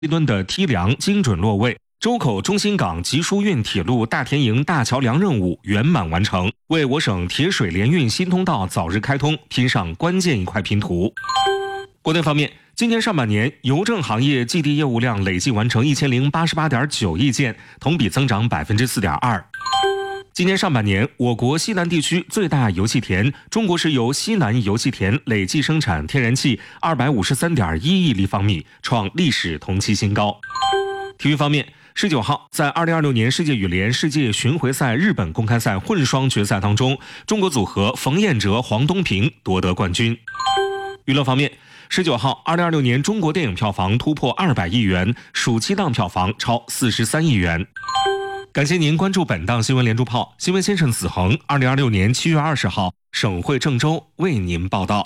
吨的梯梁精准落位，周口中心港集疏运铁路大田营大桥梁任务圆满完成，为我省铁水联运新通道早日开通拼上关键一块拼图。国内方面，今年上半年邮政行业寄递业务量累计完成1088.9亿件，同比增长4.2%。今年上半年，我国西南地区最大油气田中国石油西南油气田累计生产天然气253.1亿立方米，创历史同期新高。体育方面，19号在2026年世界羽联世界巡回赛日本公开赛混双决赛当中，中国组合冯彦哲、黄东萍夺得冠军。娱乐方面，19号2026年中国电影票房突破200亿元，暑期档票房超43亿元。感谢您关注本档新闻连珠炮，新闻先生子恒2026年7月20号省会郑州为您报道。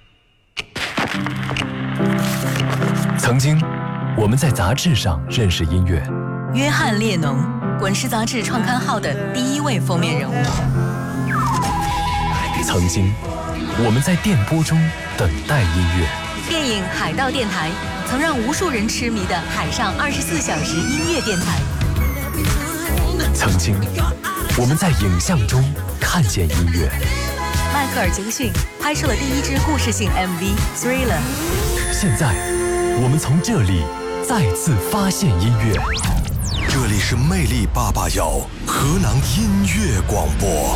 曾经我们在杂志上认识音乐， 约翰列侬，滚石杂志创刊号的第1位封面人物。 曾经我们在电波中等待音乐， 电影《海盗电台》曾让无数人痴迷的海上24小时音乐电台。 曾经我们在影像中看见音乐， 迈克尔·杰克逊拍摄了第1支故事性 MV《Thriller》。 现在我们从这里再次发现音乐。 这里是魅力881河南音乐广播。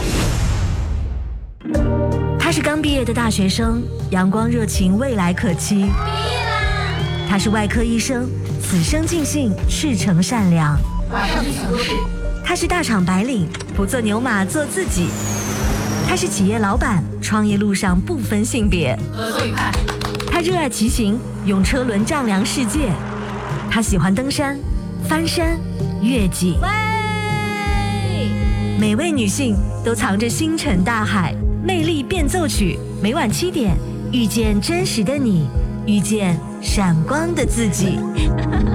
他是刚毕业的大学生，阳光热情，未来可期。他是外科医生，此生尽兴，赤诚善良。 晚上去抢都市。 他是大厂白领，不做牛马，做自己。他是企业老板，创业路上不分性别。 合作愉快。 他热爱骑行，用车轮丈量世界。他喜欢登山、翻山、越岭。每位女性都藏着星辰大海，魅力变奏曲，每晚7点，遇见真实的你，遇见闪光的自己。